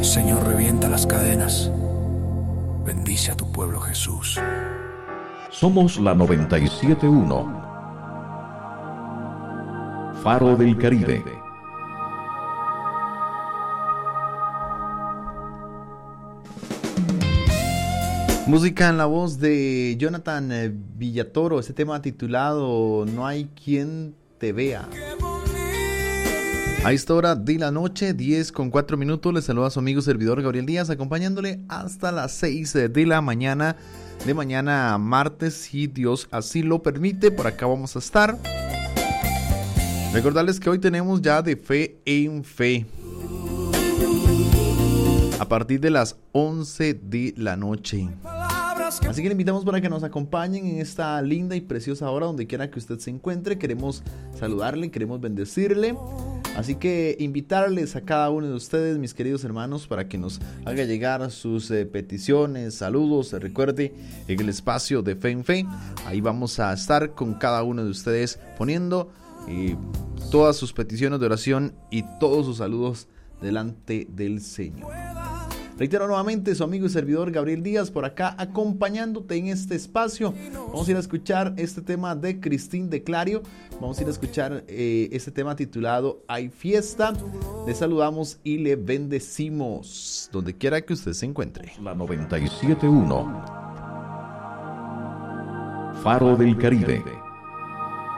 Señor, revienta las cadenas. Bendice a tu pueblo, Jesús. Somos la 97.1. Faro del Caribe. Música en la voz de Jonathan Villatoro, este tema titulado No hay quien te vea. A esta hora de la noche, 10:04, les saluda a su amigo servidor Gabriel Díaz, acompañándole hasta las 6 de la mañana, de mañana a martes, si Dios así lo permite. Por acá vamos a estar. Recordarles que hoy tenemos ya de Fe en Fe, a partir de las 11 de la noche. Así que le invitamos para que nos acompañen en esta linda y preciosa hora, donde quiera que usted se encuentre. Queremos saludarle, queremos bendecirle. Así que invitarles a cada uno de ustedes, mis queridos hermanos, para que nos haga llegar sus peticiones, saludos. Recuerde, en el espacio de Fe en Fe, ahí vamos a estar con cada uno de ustedes poniendo todas sus peticiones de oración y todos sus saludos delante del Señor. Reitero nuevamente, su amigo y servidor Gabriel Díaz, por acá acompañándote en este espacio. Vamos a ir a escuchar este tema de Cristín de Clario. Vamos a ir a escuchar este tema titulado Hay Fiesta. Le saludamos y le bendecimos donde quiera que usted se encuentre. La 97.1. Faro del Caribe.